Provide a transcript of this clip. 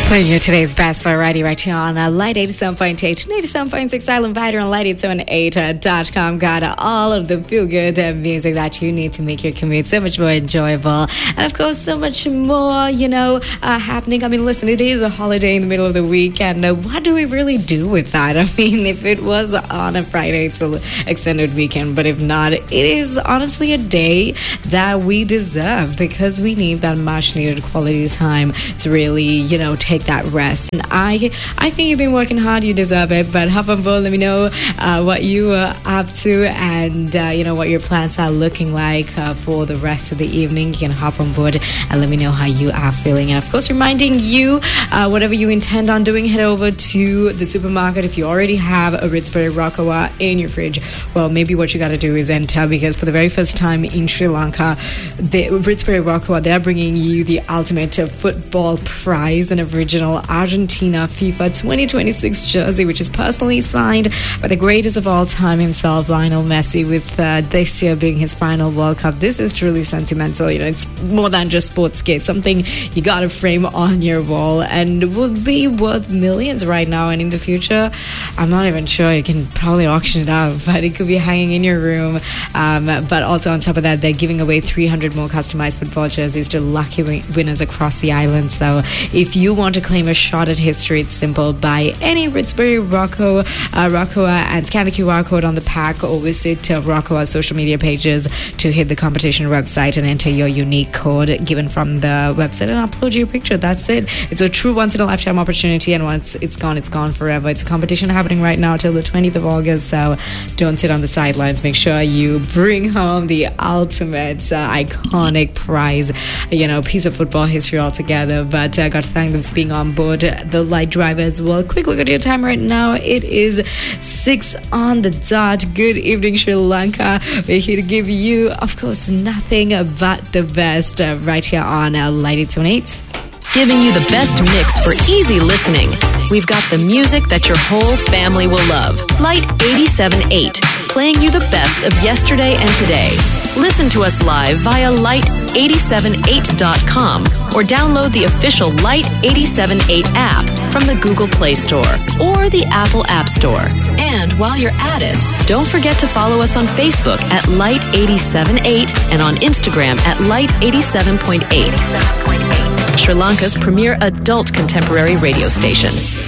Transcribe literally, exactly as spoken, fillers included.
Playing you today's best variety right here on uh, Light eighty-seven point eight and eighty-seven point six Island Vider on light eight seven eight dot com. Got uh, all of the feel-good uh, music that you need to make your commute so much more enjoyable. And, of course, so much more, you know, uh, happening. I mean, listen, it is a holiday in the middle of the week, and uh, what do we really do with that? I mean, if it was on a Friday, it's an extended weekend. But if not, it is honestly a day that we deserve because we need that much-needed quality time to really, you know, take that rest. And I I think you've been working hard, you deserve it, but hop on board, let me know uh, what you are up to and uh, you know what your plans are looking like uh, for the rest of the evening. You can hop on board and let me know how you are feeling. And of course, reminding you, uh, whatever you intend on doing, head over to the supermarket. If you already have a Ritzbury Rockowa in your fridge, well, maybe what you got to do is enter, because for the very first time in Sri Lanka, the Ritzbury Rockowa, they're bringing you the ultimate football prize, an original Argentina FIFA twenty twenty-six jersey, which is personally signed by the greatest of all time himself, Lionel Messi, with uh, this year being his final World Cup. This is truly sentimental. You know, it's more than just sports kit, something you gotta frame on your wall and would be worth millions right now. And in the future, I'm not even sure, you can probably auction it out, but it could be hanging in your room. Um, but also on top of that, they're giving away three hundred more customized football jerseys to lucky win- winners across the island. So if you want to claim a shot at history, it's simple. Buy any Ritzbury Rocco, uh, Rockowa and scan the Q R code on the pack, or visit uh, Rockowa's social media pages to hit the competition website and enter your unique code given from the website and upload your picture. That's it. It's a true once-in-a-lifetime opportunity, and once it's gone, it's gone forever. It's a competition happening right now till the twentieth of August, so don't sit on the sidelines. Make sure you bring home the ultimate, uh, iconic prize, you know, piece of football history altogether. But I uh, got to thank them for being on board the Light Drive as well. Quick look at your time right now. It is six on the dot. Good evening, Sri Lanka. We're here to give you, of course, nothing but the best uh, right here on uh, Light eight seven eight. Giving you the best mix for easy listening. We've got the music that your whole family will love. Light eighty-seven point eight, playing you the best of yesterday and today. Listen to us live via light eighty-seven eight dot com or download the official Light eighty-seven point eight app from the Google Play Store or the Apple App Store. And while you're at it, don't forget to follow us on Facebook at Light eighty-seven point eight and on Instagram at Light eighty-seven point eight. Sri Lanka's premier adult contemporary radio station.